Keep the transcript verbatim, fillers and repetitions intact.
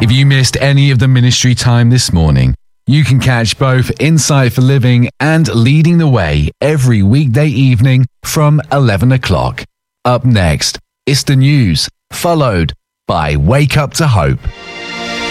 If you missed any of the ministry time this morning, you can catch both Insight for Living and Leading the Way every weekday evening from eleven o'clock. Up next, it's the news, followed by Wake Up to Hope.